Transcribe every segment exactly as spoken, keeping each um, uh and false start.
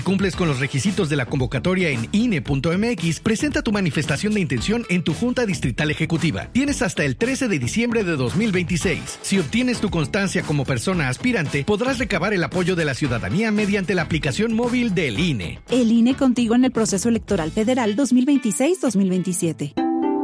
Cumples con los requisitos de la convocatoria en I N E punto M X, presenta tu manifestación de intención en tu Junta Distrital Ejecutiva. Tienes hasta el trece de diciembre de dos mil veintiséis. Si obtienes tu constancia como persona aspirante, podrás recabar el apoyo de la ciudadanía mediante la aplicación móvil del I N E. El I N E contigo en el proceso electoral federal dos mil veintiséis dos mil veintisiete.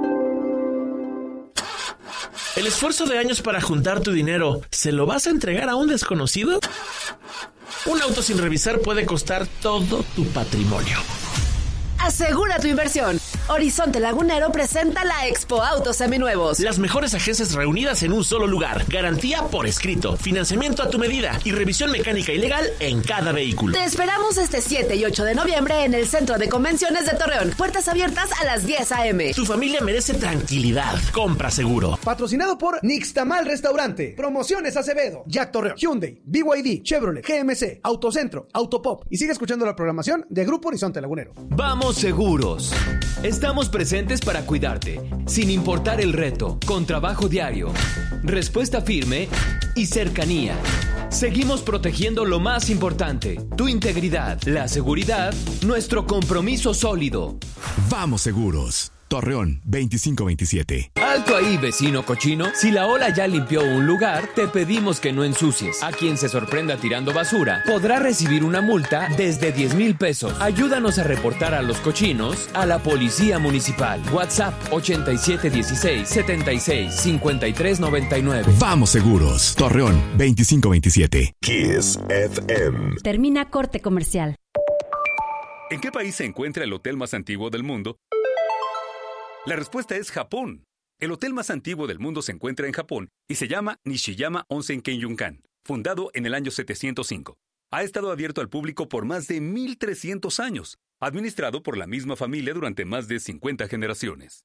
¿El esfuerzo de años para juntar tu dinero, se lo vas a entregar a un desconocido? Un auto sin revisar puede costar todo tu patrimonio. Asegura tu inversión. Horizonte Lagunero presenta la Expo Autos Seminuevos. Las mejores agencias reunidas en un solo lugar. Garantía por escrito, financiamiento a tu medida y revisión mecánica y legal en cada vehículo. Te esperamos este siete y ocho de noviembre en el Centro de Convenciones de Torreón. Puertas abiertas a las diez a.m. Tu familia merece tranquilidad. Compra seguro. Patrocinado por Nixtamal Restaurante. Promociones Acevedo, Jack Torreón, Hyundai, B Y D, Chevrolet, G M C, Autocentro, Autopop. Y sigue escuchando la programación de Grupo Horizonte Lagunero. Vamos seguros. Estamos presentes para cuidarte, sin importar el reto, con trabajo diario, respuesta firme y cercanía. Seguimos protegiendo lo más importante, tu integridad, la seguridad, nuestro compromiso sólido. Vamos seguros. Torreón, veinticinco veintisiete. Alto ahí, vecino cochino. Si la ola ya limpió un lugar, te pedimos que no ensucies. A quien se sorprenda tirando basura podrá recibir una multa desde diez mil pesos. Ayúdanos a reportar a los cochinos a la Policía Municipal. WhatsApp ochenta y siete dieciséis setenta y seis cincuenta y tres noventa y nueve. Vamos seguros. Torreón, veinticinco veintisiete. Kiss F M. Termina corte comercial. ¿En qué país se encuentra el hotel más antiguo del mundo? La respuesta es Japón. El hotel más antiguo del mundo se encuentra en Japón y se llama Nishiyama Onsen Kenyunkan, fundado en el año setecientos cinco. Ha estado abierto al público por más de mil trescientos años, administrado por la misma familia durante más de cincuenta generaciones.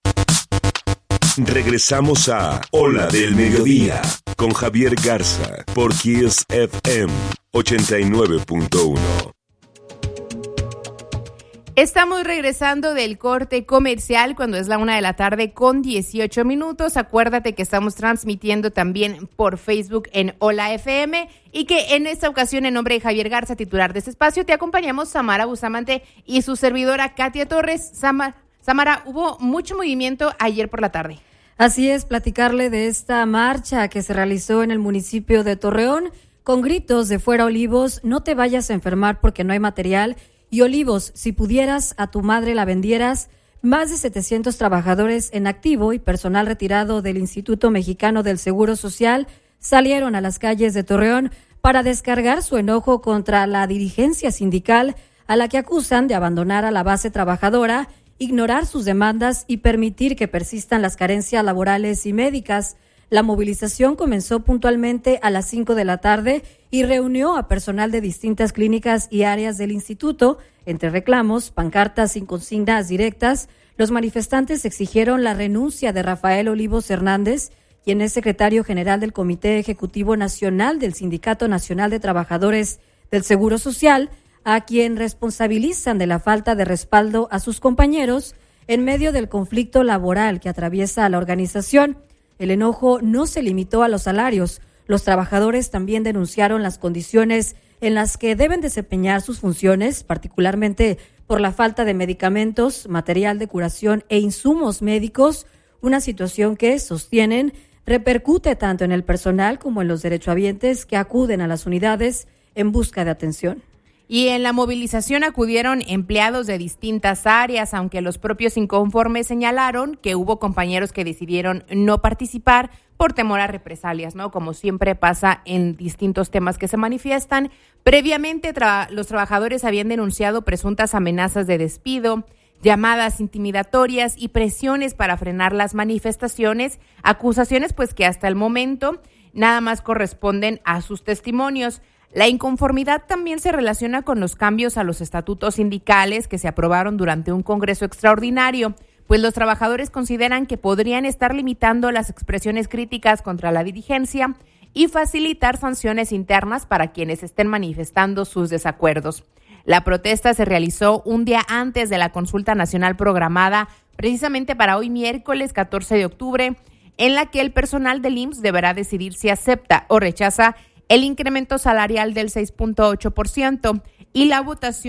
Regresamos a Ola del Mediodía con Javier Garza por Kiss F M ochenta y nueve punto uno. Estamos regresando del corte comercial cuando es la una de la tarde con dieciocho minutos. Acuérdate que estamos transmitiendo también por Facebook en Hola F M y que en esta ocasión, en nombre de Javier Garza, titular de este espacio, te acompañamos Samara Bustamante y su servidora Katia Torres. Samara, Samara, hubo mucho movimiento ayer por la tarde. Así es, platicarle de esta marcha que se realizó en el municipio de Torreón con gritos de fuera Olivos, no te vayas a enfermar porque no hay material. Y Olivos, si pudieras, a tu madre la vendieras. Más de setecientos trabajadores en activo y personal retirado del Instituto Mexicano del Seguro Social salieron a las calles de Torreón para descargar su enojo contra la dirigencia sindical a la que acusan de abandonar a la base trabajadora, ignorar sus demandas y permitir que persistan las carencias laborales y médicas. La movilización comenzó puntualmente a las cinco de la tarde y reunió a personal de distintas clínicas y áreas del instituto. Entre reclamos, pancartas y consignas directas, los manifestantes exigieron la renuncia de Rafael Olivos Hernández, quien es secretario general del Comité Ejecutivo Nacional del Sindicato Nacional de Trabajadores del Seguro Social, a quien responsabilizan de la falta de respaldo a sus compañeros en medio del conflicto laboral que atraviesa a la organización. El enojo no se limitó a los salarios. Los trabajadores también denunciaron las condiciones en las que deben desempeñar sus funciones, particularmente por la falta de medicamentos, material de curación e insumos médicos, una situación que, sostienen, repercute tanto en el personal como en los derechohabientes que acuden a las unidades en busca de atención. Y en la movilización acudieron empleados de distintas áreas, aunque los propios inconformes señalaron que hubo compañeros que decidieron no participar por temor a represalias, ¿no? Como siempre pasa en distintos temas que se manifiestan. Previamente, tra- los trabajadores habían denunciado presuntas amenazas de despido, llamadas intimidatorias y presiones para frenar las manifestaciones, acusaciones pues que hasta el momento nada más corresponden a sus testimonios. La inconformidad también se relaciona con los cambios a los estatutos sindicales que se aprobaron durante un congreso extraordinario, pues los trabajadores consideran que podrían estar limitando las expresiones críticas contra la dirigencia y facilitar sanciones internas para quienes estén manifestando sus desacuerdos. La protesta se realizó un día antes de la consulta nacional programada precisamente para hoy miércoles catorce de octubre, en la que el personal del I M S S deberá decidir si acepta o rechaza el incremento salarial del seis punto ocho por ciento. y la votación